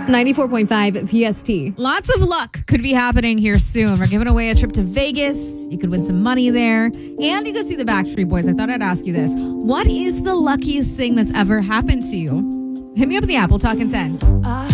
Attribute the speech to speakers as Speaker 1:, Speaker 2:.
Speaker 1: 94.5 PST.
Speaker 2: Lots of luck could be happening here soon. We're giving away a trip to Vegas. You could win some money there. And you could see the Backstreet Boys. I thought I'd ask you this. What is the luckiest thing that's ever happened to you? Hit me up in the app. We'll talk in 10.